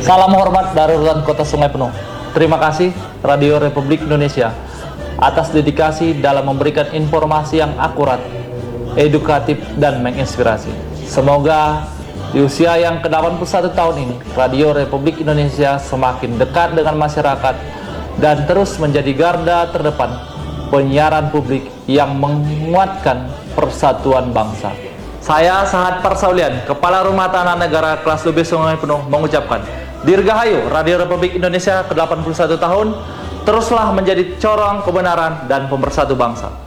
Salam hormat dari Rutan Kota Sungai Penuh. Terima kasih Radio Republik Indonesia atas dedikasi dalam memberikan informasi yang akurat, edukatif, dan menginspirasi. Semoga di usia yang ke-81 tahun ini, Radio Republik Indonesia semakin dekat dengan masyarakat dan terus menjadi garda terdepan penyiaran publik yang menguatkan persatuan bangsa. Saya Sahat Parsaulian, Kepala Rumah Tahanan Negara Kelas 2B Sungai Penuh mengucapkan Dirgahayu Radio Republik Indonesia ke-81 tahun, teruslah menjadi corong kebenaran dan pemersatu bangsa.